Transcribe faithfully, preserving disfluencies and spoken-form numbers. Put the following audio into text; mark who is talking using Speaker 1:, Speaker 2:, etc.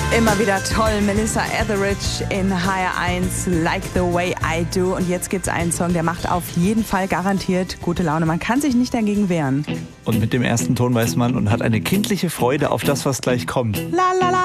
Speaker 1: Immer wieder toll, Melissa Etheridge in H R eins, Like the Way I Do. Und jetzt gibt's einen Song, der macht auf jeden Fall garantiert gute Laune. Man kann sich nicht dagegen wehren.
Speaker 2: Und mit dem ersten Ton weiß man und hat eine kindliche Freude auf das, was gleich kommt.
Speaker 1: La la la.